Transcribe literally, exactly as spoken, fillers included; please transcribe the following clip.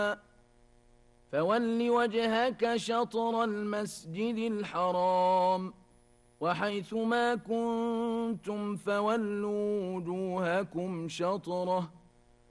فول وجهك شطر المسجد الحرام وحيث ما كنتم فولوا وجوهكم شطره